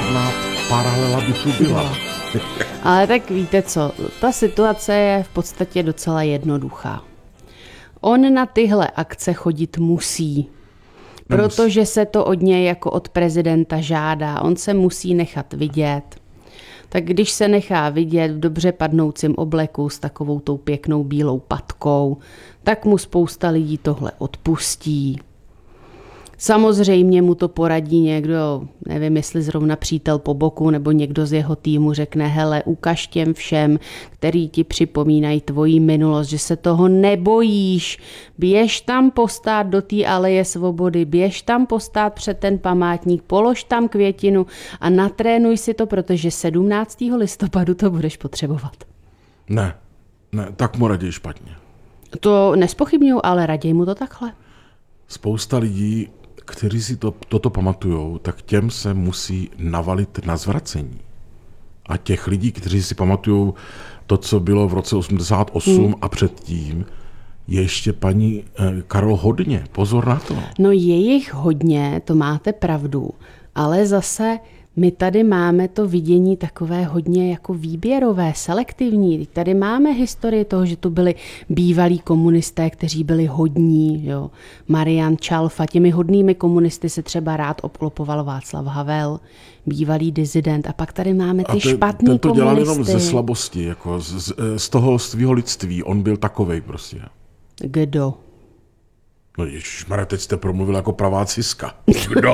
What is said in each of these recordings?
žádná paralela by tu byla. Ale tak víte co, ta situace je v podstatě docela jednoduchá. On na tyhle akce chodit musí, protože se to od něj jako od prezidenta žádá. On se musí nechat vidět. Tak když se nechá vidět v dobře padnoucím obleku s takovou tou pěknou bílou patkou, tak mu spousta lidí tohle odpustí. Samozřejmě mu to poradí někdo, nevím, jestli zrovna přítel po boku, nebo někdo z jeho týmu řekne, hele, ukaž těm všem, který ti připomínají tvoji minulost, že se toho nebojíš, běž tam postát do té aleje svobody, běž tam postát před ten památník, polož tam květinu a natrénuj si to, protože 17. listopadu to budeš potřebovat. Ne, tak mu raději špatně. To nespochybňuju, ale raději mu to takhle. Spousta lidí, kteří si toto pamatujou, tak těm se musí navalit na zvracení. A těch lidí, kteří si pamatujou to, co bylo v roce 88 a předtím, je ještě paní Karol hodně. Pozor na to. No je jich hodně, to máte pravdu, ale zase my tady máme to vidění takové hodně jako výběrové, selektivní. Tady máme historii toho, že to byli bývalí komunisté, kteří byli hodní. Jo. Marian Čalfa, těmi hodnými komunisty se třeba rád obklopoval Václav Havel, bývalý dizident. A pak tady máme ty špatný komunisty. To dělal jenom ze slabosti, jako z toho svého lidství. On byl takovej prostě. Kdo? No ježišmarja, teď jste promluvil jako pravá ciska. Kdo?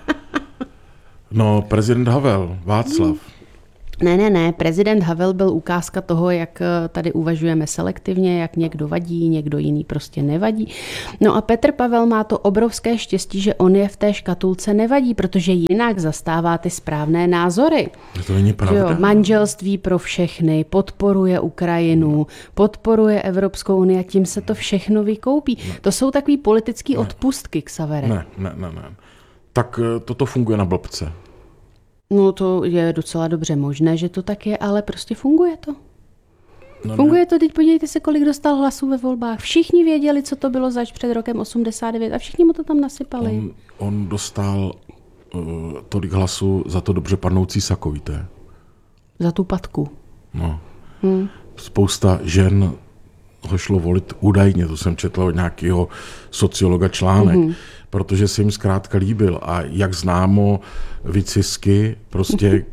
No, prezident Havel, Václav. Ne, prezident Havel byl ukázka toho, jak tady uvažujeme selektivně, jak někdo vadí, někdo jiný prostě nevadí. No a Petr Pavel má to obrovské štěstí, že on je v té škatulce nevadí, protože jinak zastává ty správné názory. To není pravda. Jo, manželství pro všechny, podporuje Ukrajinu, podporuje Evropskou unii a tím se to všechno vykoupí. To jsou takový politický odpustky, Xavere. Ne. Tak toto funguje na blbce. No to je docela dobře možné, že to tak je, ale prostě funguje to. Funguje to, teď podívejte se, kolik dostal hlasů ve volbách. Všichni věděli, co to bylo zač před rokem 89 a všichni mu to tam nasypali. On dostal tolik hlasů za to dobře padnoucí sako, víte? Za tu patku. No. Spousta žen ho šlo volit údajně, to jsem četl od nějakého sociologa článek, protože se jim zkrátka líbil. A jak známo, vy cisky, prostě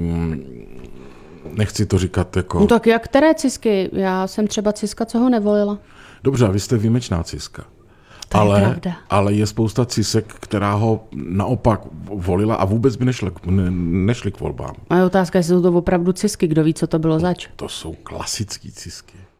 nechci to říkat jako... No tak jak které cisky? Já jsem třeba ciska, co ho nevolila. Dobře, vy jste výjimečná ciska. To je pravda. Ale je spousta cisek, která ho naopak volila a vůbec by nešli k volbám. A je otázka, jestli jsou to opravdu cisky, kdo ví, co to bylo zač. To jsou klasický cisky.